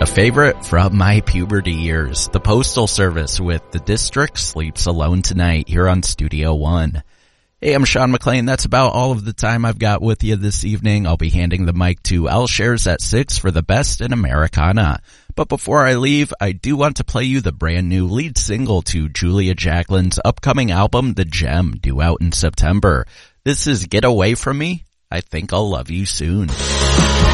A favorite from my puberty years, the Postal Service with The District Sleeps Alone Tonight here on Studio One. Hey, I'm Sean McLean. That's about all of the time I've got with you this evening. I'll be handing the mic to Al Shares at 6 for the best in Americana. But before I leave, I do want to play you the brand new lead single to Julia Jacquelin's upcoming album, The Gem, due out in September. This is Get Away From Me. I Think I'll Love You Soon.